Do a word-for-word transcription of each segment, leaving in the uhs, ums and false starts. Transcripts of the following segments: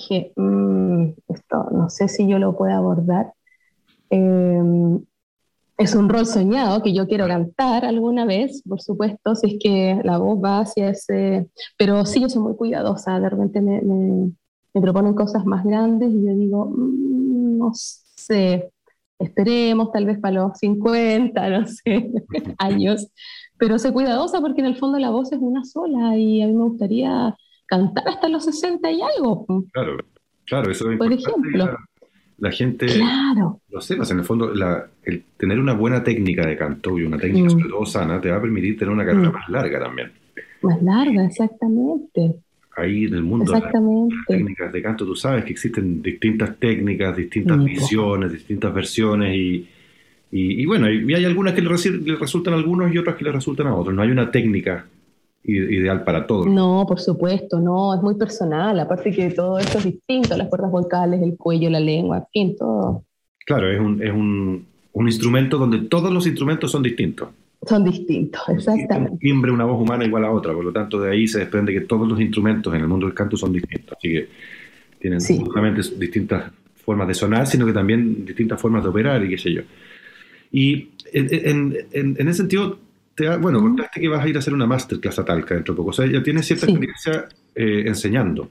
dije, "Mm, esto no sé si yo lo puedo abordar. Eh, es un rol soñado que yo quiero cantar alguna vez, por supuesto, si es que la voz va hacia ese... Pero sí, yo soy muy cuidadosa, de repente me, me, me proponen cosas más grandes y yo digo, "Mm, no sé, esperemos tal vez para los cincuenta no sé, años, pero soy cuidadosa porque en el fondo la voz es una sola y a mí me gustaría cantar hasta los sesenta y algo, Claro, claro, eso es por importante que la, ejemplo. la gente Claro. lo sepas. En el fondo, la- el tener una buena técnica de canto y una técnica sobre Mm, todo sana te va a permitir tener una carrera mm. más larga también. Más larga, exactamente, Ahí en el mundo de las exactamente. técnicas de canto, tú sabes que existen distintas técnicas, distintas Sí, po. visiones, distintas versiones y, y- y bueno, y hay algunas que le, resi- le resultan a algunos y otras que le resultan a otros. No hay una técnica i- ideal para todos. No, por supuesto, no, es muy personal, aparte que todo esto es distinto, las cuerdas vocales, el cuello, la lengua, en fin, todo Claro, es un, es un, un instrumento donde todos los instrumentos son distintos. son distintos, No existe un exactamente. timbre, una voz humana igual a otra, por lo tanto de ahí se desprende que todos los instrumentos en el mundo del canto son distintos, así que tienen no Sí. solamente distintas formas de sonar, sino que también distintas formas de operar y qué sé yo. Y en, en, en- en ese sentido, te ha- bueno, Mm, contaste que vas a ir a hacer una masterclass a Talca dentro de poco, o sea, ya tienes cierta sí. experiencia eh, enseñando.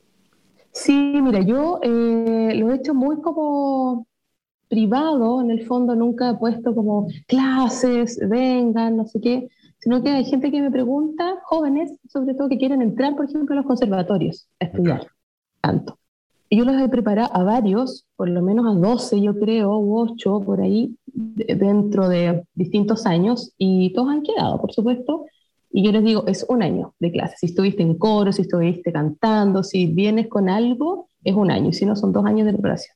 Sí, mira, yo eh, lo he hecho muy como privado, en el fondo nunca he puesto como clases, vengan, no sé qué, sino que hay gente que me pregunta, jóvenes sobre todo, que quieren entrar, por ejemplo, a los conservatorios a Ya. estudiar canto. Y yo los he preparado a varios, por lo menos a doce yo creo, u ocho por ahí, de- dentro de distintos años, y todos han quedado, por supuesto. Y yo les digo, es un año de clase. Si estuviste en coro, si estuviste cantando, si vienes con algo, es un año, y si no, son dos años de preparación.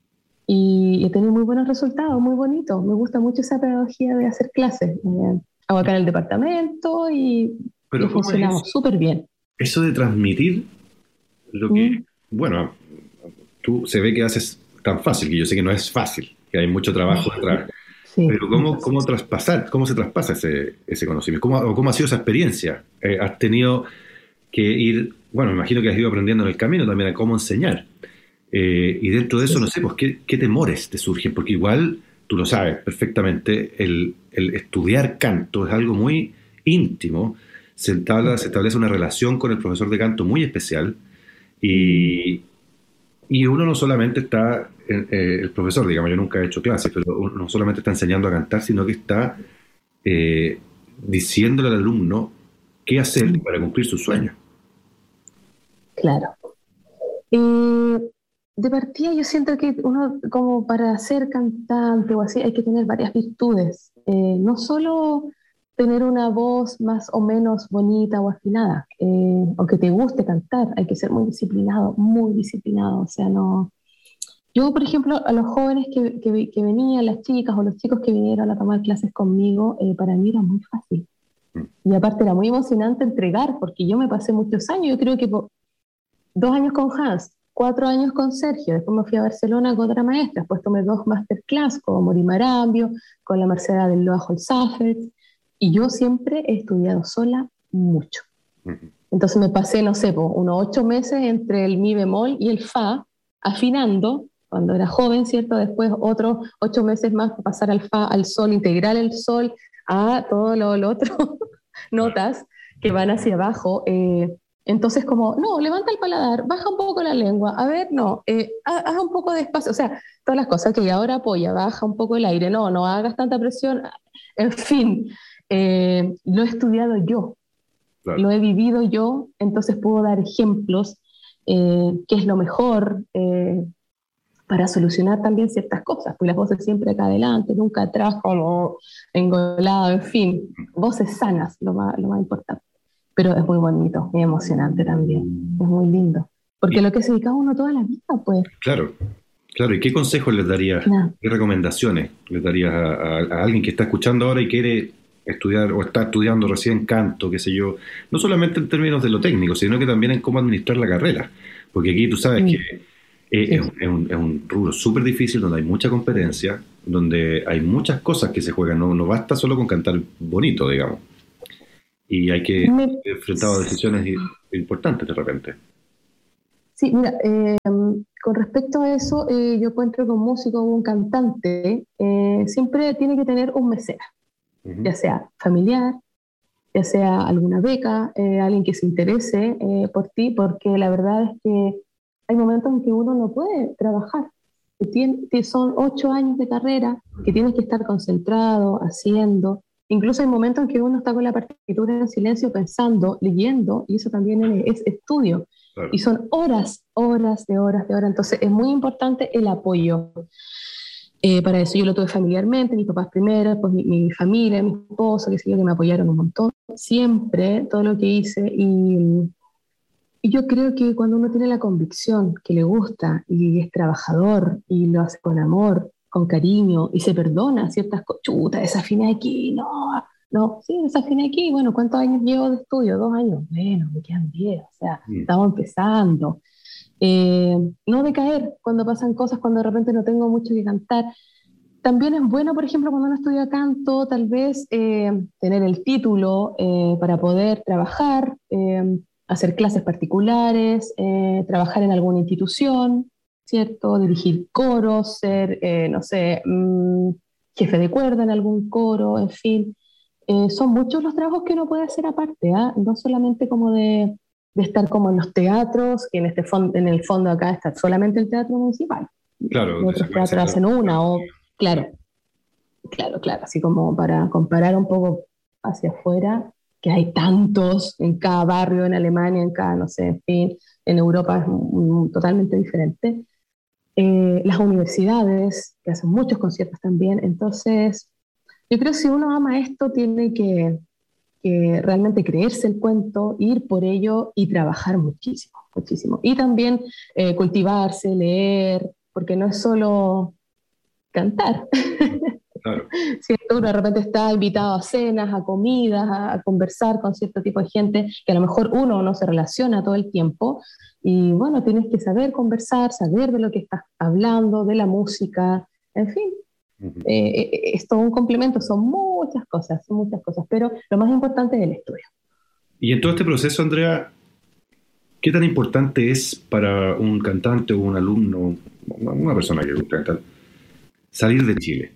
Y he tenido muy buenos resultados, muy bonitos. Me gusta mucho esa pedagogía de hacer clases. Eh, hago acá en el departamento y, y Pero ¿cómo es eso? funcionamos súper bien. Eso de transmitir lo que, Mm, bueno, tú se ve que haces tan fácil, que yo sé que no es fácil, que hay mucho trabajo detrás, sí, pero ¿cómo, muchos. cómo traspasar, cómo se traspasa ese, ese conocimiento? ¿Cómo, o cómo ha sido esa experiencia? Eh, ¿has tenido que ir, bueno, me imagino que has ido aprendiendo en el camino también a cómo enseñar? Eh, y dentro de eso, no Sí, sé, pues, ¿qué, qué temores te surgen? Porque igual, tú lo sabes perfectamente, el, el estudiar canto es algo muy íntimo, se entabla- se establece una relación con el profesor de canto muy especial mm, y, y uno no solamente está, eh, eh, el profesor, digamos, yo nunca he hecho clases, pero uno no solamente está enseñando a cantar, sino que está eh, diciéndole al alumno qué hacer mm, para cumplir sus sueños. claro. Eh, de partida yo siento que uno como para ser cantante o así hay que tener varias virtudes. Eh, no solo tener una voz más o menos bonita o afinada, eh, o que te guste cantar, hay que ser muy disciplinado, muy disciplinado. O sea, no... Yo, por ejemplo, a los jóvenes que, que, que venían, las chicas o los chicos que vinieron a tomar clases conmigo, eh, para mí era muy fácil. Y aparte era muy emocionante entregar, porque yo me pasé muchos años, yo creo que po- dos años con Hans, cuatro años con Sergio, después me fui a Barcelona con otra maestra, después tomé dos masterclass con Mori Marambio, con la Marcela del Loa Holzapfel, y yo siempre he estudiado sola mucho. Ujú. Entonces me pasé, no sé, po, unos ocho meses entre el mi bemol y el fa, afinando, cuando era joven, ¿cierto? Después otros ocho meses más para pasar al fa, al sol, integrar el sol, a todo lo, lo otro, notas que van hacia abajo. Eh, entonces, como, no, levanta el paladar, baja un poco la lengua, a ver, no, eh, ha- haz un poco de espacio, o sea, todas las cosas que ahora apoya, baja un poco el aire, no, no hagas tanta presión, en fin, eh, lo he estudiado yo, Claro. lo he vivido yo, entonces puedo dar ejemplos, eh, qué es lo mejor eh, para solucionar también ciertas cosas, pues las voces siempre acá adelante, nunca atrás, como engolado, en fin, voces sanas, lo más, lo más importante. Pero es muy bonito, muy emocionante también, es muy lindo, porque Y lo que se dedica a uno toda la vida, pues, claro, claro, ¿y qué consejos les darías, nada. qué recomendaciones les darías a, a- a alguien que está escuchando ahora y quiere estudiar o está estudiando recién canto, qué sé yo, no solamente en términos de lo técnico, sino que también en cómo administrar la carrera? Porque aquí tú sabes que Mm, eh, es, un, sí, es un- es un rubro súper difícil, donde hay mucha competencia, donde hay muchas cosas que se juegan, no, no basta solo con cantar bonito, digamos, y hay que Me, enfrentar a decisiones i- importantes de repente. Sí, mira, eh, con respecto a eso, eh, yo encuentro que un músico o un cantante eh, siempre tiene que tener un mecenas, Ujú. ya sea familiar, ya sea alguna beca, eh, alguien que se interese eh, por ti, porque la verdad es que hay momentos en que uno no puede trabajar. Que tien- que son ocho años de carrera que tienes que estar concentrado, haciendo. Incluso hay momentos en que uno está con la partitura en silencio, pensando, leyendo, y eso también es, es estudio. Y Claro. son horas, horas de horas de horas. Entonces es muy importante el apoyo. Eh, para eso yo lo tuve familiarmente, mis papás primero, pues mi, mi familia, mi esposo, que sé yo, que me apoyaron un montón, siempre, todo lo que hice. Y, y yo creo que cuando uno tiene la convicción que le gusta y es trabajador y lo hace con amor, con cariño y se perdona ciertas cosas, chuta, desafiné aquí, no, no, sí, desafiné aquí, bueno, ¿cuántos años llevo de estudio? Dos años, bueno, me quedan diez, o sea, Mm. estamos empezando. Eh, no decaer cuando pasan cosas, cuando de repente no tengo mucho que cantar. También es bueno, por ejemplo, cuando uno estudia canto, tal vez eh, tener el título eh, para poder trabajar, eh, hacer clases particulares, eh, trabajar en alguna institución, ¿cierto? Dirigir coros, ser, eh, no sé, mm, jefe de cuerda en algún coro, en fin. Eh, son muchos los trabajos que uno puede hacer aparte, ¿ah? No solamente como de, de estar como en los teatros, que en, este fon- en el fondo acá está solamente el teatro municipal. Claro, Los donde se otros puede hacer teatros de hacen otras una, cosas. o claro, claro, claro, así como para comparar un poco hacia afuera, que hay tantos en cada barrio, en Alemania, en cada, no sé, en fin, en Europa es mm, totalmente diferente. Eh, las universidades, que hacen muchos conciertos también, entonces yo creo que si uno ama esto, tiene que, que realmente creerse el cuento, ir por ello y trabajar muchísimo, muchísimo. Y también eh, cultivarse, leer, porque no es solo cantar. Claro. ¿Cierto? Uno de repente está invitado a cenas, a comidas, a, a conversar con cierto tipo de gente que a lo mejor uno no se relaciona todo el tiempo. Y bueno, tienes que saber conversar, saber de lo que estás hablando, de la música, en fin. Ujú. Eh, eh, es todo un complemento, son muchas cosas, son muchas cosas, pero lo más importante es el estudio. Y en todo este proceso, Andrea, ¿qué tan importante es para un cantante o un alumno, una persona que gusta cantar, salir de Chile?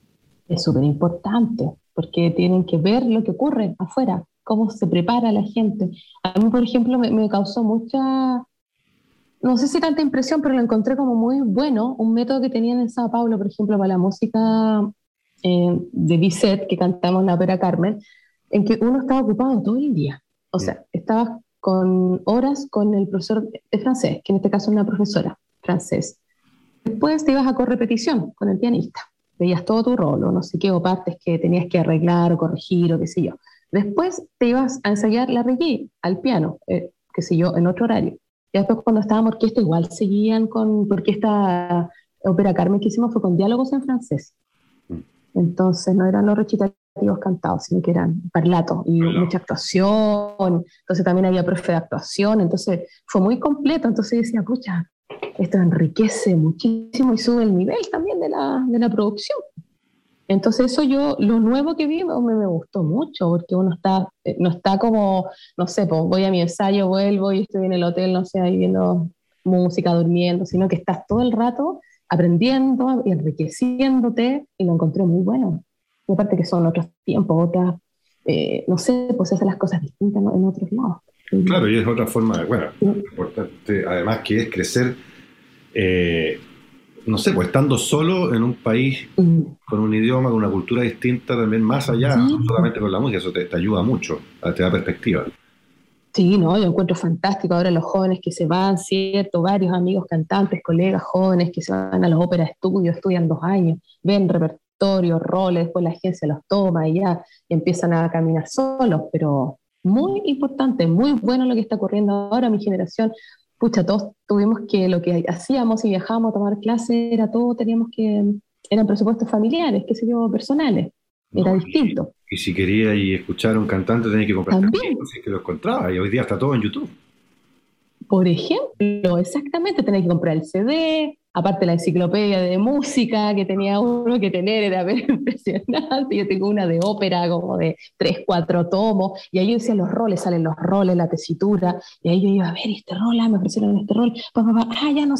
Es súper importante porque tienen que ver lo que ocurre afuera, cómo se prepara la gente. A mí, por ejemplo, me, me causó mucha, no sé si tanta impresión, pero lo encontré como muy bueno, un método que tenían en Sao Paulo, por ejemplo, para la música eh, de Bizet, que cantamos la ópera Carmen, en que uno estaba ocupado todo el día. O Mm. sea, estabas con horas con el profesor de francés, que en este caso es una profesora francés. Después te ibas a correpetición con el pianista. Veías todo tu rol, o no sé qué, o partes que tenías que arreglar o corregir, o qué sé yo. Después te ibas a ensayar la reggae al piano, eh, qué sé yo, en otro horario. Y después cuando estábamos orquesta, igual seguían con, porque esta ópera Carmen que hicimos fue con diálogos en francés. Mm. Entonces no eran los recitativos cantados, sino que eran parlatos y Al lado. mucha actuación. Entonces también había profe de actuación. Entonces fue muy completo. Entonces decía, pucha, esto enriquece muchísimo y sube el nivel también de la, de la producción. Entonces eso yo, lo nuevo que vi, me, me gustó mucho, porque uno está, eh, no está como, no sé, pues voy a mi ensayo, vuelvo y estoy en el hotel, no sé, ahí viendo música, durmiendo, sino que estás todo el rato aprendiendo y enriqueciéndote, y lo encontré muy bueno. Y aparte que son otros tiempos, otras, eh, no sé, pues se hacen las cosas distintas, ¿no?, en otros lados. Claro, y es otra forma, de, bueno, Sí. importante, además que es crecer, eh, no sé, pues estando solo en un país Mm. con un idioma, con una cultura distinta, también más allá, no Sí, solamente con la música, eso te, te ayuda mucho, te da perspectiva. sí, no, yo encuentro fantástico ahora los jóvenes que se van, ¿cierto? Varios amigos cantantes, colegas jóvenes que se van a los óperas estudios, estudian dos años, ven repertorio, roles, después la agencia los toma y ya y empiezan a caminar solos, pero muy importante, muy bueno lo que está ocurriendo ahora, mi generación. Pucha, todos tuvimos que, lo que hacíamos y viajábamos a tomar clases, era todo, teníamos que, eran presupuestos familiares, qué sé yo, personales, era ¿No? Y, distinto. y si querías y escuchar a un cantante, tenías que comprarte el También. disco, si es que lo encontrabas, y hoy día está todo en YouTube. Por ejemplo, exactamente, tenés que comprar el C D, Aparte la enciclopedia de música que tenía uno que tener, era ver impresionante. Yo tengo una de ópera como de tres, cuatro tomos, y ahí yo decía los roles, salen los roles, la tesitura, y ahí yo iba a ver este rol, ah, me ofrecieron este rol, pa, pa, pa, ah, ya no